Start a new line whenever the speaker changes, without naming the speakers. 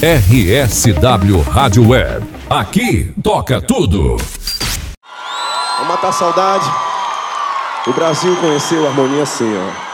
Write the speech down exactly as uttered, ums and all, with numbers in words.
R S W Rádio Web. Aqui toca tudo.
Vamos matar a saudade. O Brasil conheceu a harmonia assim, ó.